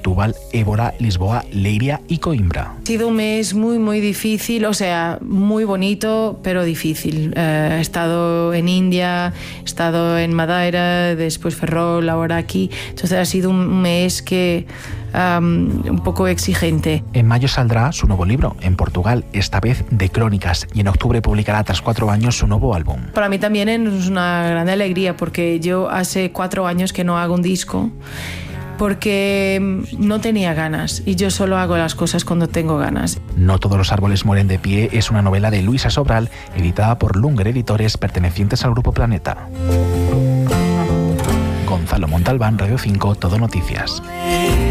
Setúbal, Évora, Lisboa, Leiria y Coimbra. Ha sido un mes muy, muy difícil, o sea, muy bonito, pero difícil. He estado en India, he estado en Madeira, después Ferrol, ahora aquí. Entonces ha sido un mes que un poco exigente. En mayo saldrá su nuevo libro, en Portugal, esta vez de crónicas, y en octubre publicará tras 4 años su nuevo álbum. Para mí también es una gran alegría porque yo hace 4 años que no hago un disco porque no tenía ganas y yo solo hago las cosas cuando tengo ganas. No todos los árboles mueren de pie es una novela de Luisa Sobral, editada por Lunger Editores, pertenecientes al Grupo Planeta. Gonzalo Montalbán, Radio 5, Todo Noticias.